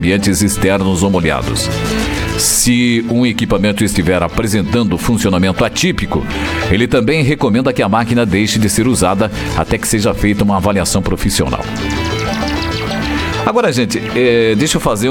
ambientes externos ou molhados. Se um equipamento estiver apresentando funcionamento atípico, ele também recomenda que a máquina deixe de ser usada até que seja feita uma avaliação profissional. Agora, gente, deixa eu fazer